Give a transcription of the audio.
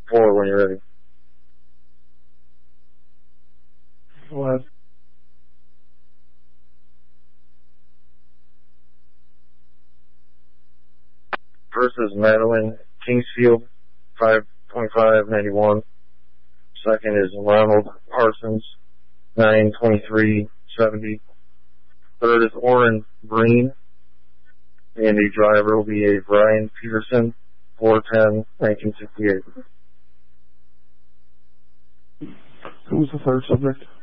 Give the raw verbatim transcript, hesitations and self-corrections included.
four when you're ready. What? First is Madeline Kingsfield, five twenty-five ninety-one. Second is Ronald Parsons, nine twenty-three seventy. Third is Orrin Green, and the driver will be a Brian Peterson, four ten nineteen sixty-eight. Who's the third subject?